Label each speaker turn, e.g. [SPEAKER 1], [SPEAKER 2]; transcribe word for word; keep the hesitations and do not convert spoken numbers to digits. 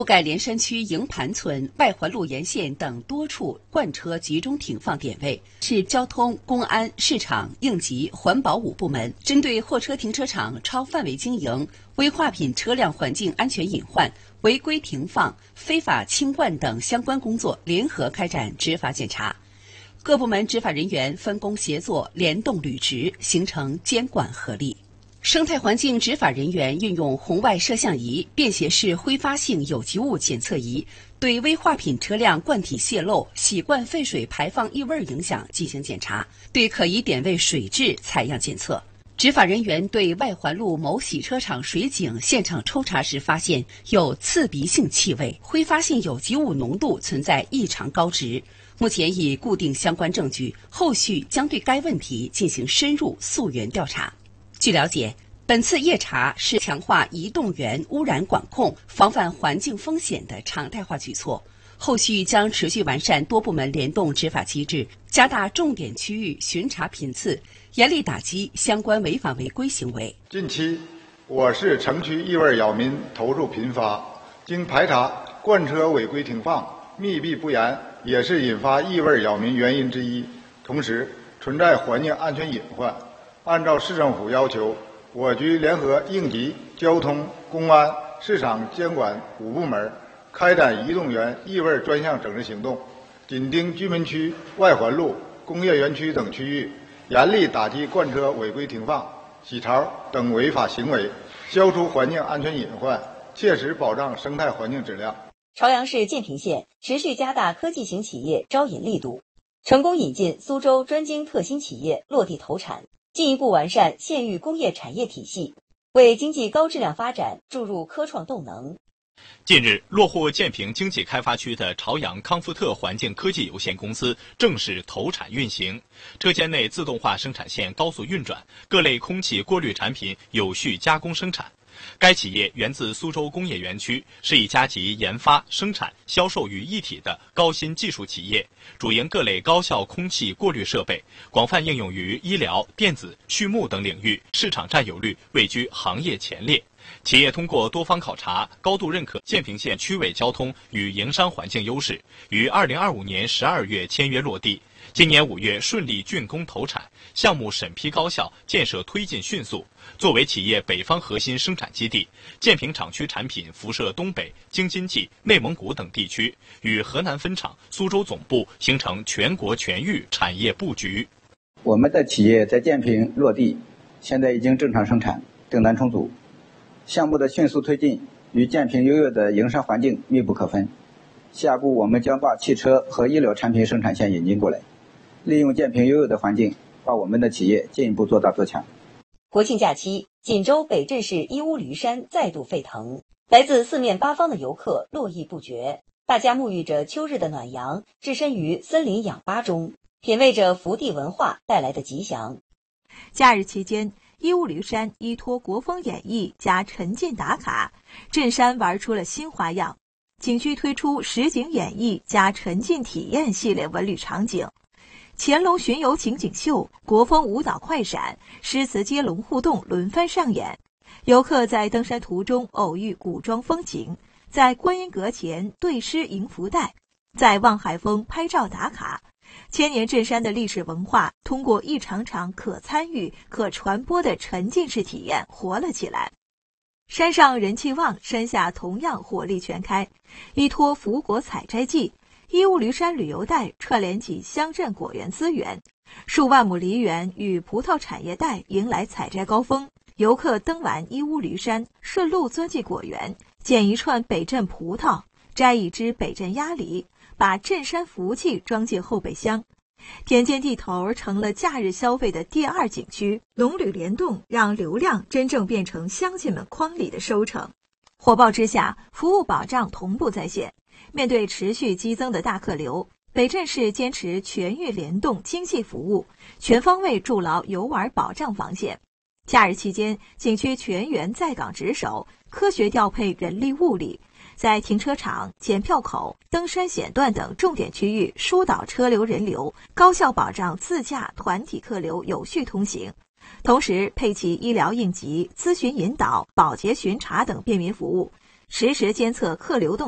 [SPEAKER 1] 覆盖连山区营盘村、外环路沿线等多处罐车集中停放点位，市交通、公安、市场、应急、环保五部门针对货车停车场超范围经营、危化品车辆环境安全隐患、违规停放、非法清罐等相关工作联合开展执法检查。各部门执法人员分工协作、联动履职，形成监管合力。生态环境执法人员运用红外摄像仪、便携式挥发性有机物检测仪，对危化品车辆罐体泄漏、洗罐废水排放异味影响进行检查，对可疑点位水质采样检测。执法人员对外环路某洗车场水井现场抽查时发现有刺鼻性气味，挥发性有机物浓度存在异常高值。目前已固定相关证据，后续将对该问题进行深入溯源调查。据了解，本次夜查是强化移动源污染管控、防范环境风险的常态化举措。后续将持续完善多部门联动执法机制，加大重点区域巡查频次，严厉打击相关违法违规行为。
[SPEAKER 2] 近期，我市城区异味扰民投诉频发，经排查，罐车违规停放、密闭不严也是引发异味扰民原因之一，同时存在环境安全隐患。按照市政府要求，我局联合应急、交通、公安、市场监管五部门开展移动源异味专项整治行动，紧盯居民区、外环路、工业园区等区域，严厉打击罐车违规停放、洗槽等违法行为，消除环境安全隐患，切实保障生态环境质量。
[SPEAKER 3] 朝阳市建平县持续加大科技型企业招引力度，成功引进苏州专精特新企业落地投产，进一步完善县域工业产业体系，为经济高质量发展注入科创动能。
[SPEAKER 4] 近日，落户建平经济开发区的朝阳康福特环境科技有限公司正式投产运行，车间内自动化生产线高速运转，各类空气过滤产品有序加工生产。该企业源自苏州工业园区，是一家集研发、生产、销售于一体的高新技术企业，主营各类高效空气过滤设备，广泛应用于医疗、电子、畜牧等领域，市场占有率位居行业前列。企业通过多方考察，高度认可建平县区位交通与营商环境优势，于二零二五年十二月签约落地。今年五月顺利竣工投产，项目审批高效，建设推进迅速。作为企业北方核心生产基地，建平厂区产品辐射东北、京津冀、内蒙古等地区，与河南分厂、苏州总部形成全国全域产业布局。
[SPEAKER 5] 我们的企业在建平落地，现在已经正常生产，订单充足。项目的迅速推进与建平优越的营商环境密不可分。下步我们将把汽车和医疗产品生产线引进过来，利用建平优越的环境，把我们的企业进一步做大做强。
[SPEAKER 3] 国庆假期，锦州北镇市义乌驴山再度沸腾，来自四面八方的游客络绎不绝，大家沐浴着秋日的暖阳，置身于森林氧吧中，品味着福地文化带来的吉祥。
[SPEAKER 6] 假日期间，义乌驴山依托国风演绎加沉浸打卡，镇山玩出了新花样。景区推出实景演绎加沉浸体验系列文旅场景，乾隆巡游情景秀、国风舞蹈快闪、诗词接龙互动轮番上演。游客在登山途中偶遇古装风情，在观音阁前对诗迎福袋，在望海峰拍照打卡。千年镇山的历史文化通过一场场可参与、可传播的沉浸式体验活了起来。山上人气旺，山下同样火力全开。依托福果采摘季，义乌驴山旅游带串联起乡镇果园资源，数万亩梨园与葡萄产业带迎来采摘高峰。游客登完义乌驴山，顺路钻进果园，捡一串北镇葡萄，摘一只北镇鸭梨，把镇山福气装进后备箱。田间地头成了假日消费的第二景区，农旅联动让流量真正变成乡亲们筐里的收成。火爆之下，服务保障同步在线。面对持续激增的大客流，北镇市坚持全域联动经济服务，全方位筑牢游玩保障防线。假日期间，景区全员在岗值守，科学调配人力物力，在停车场、检票口、登山险段等重点区域疏导车流人流，高效保障自驾团体客流有序通行。同时配齐医疗应急、咨询引导、保洁巡查等便民服务，实时监测客流动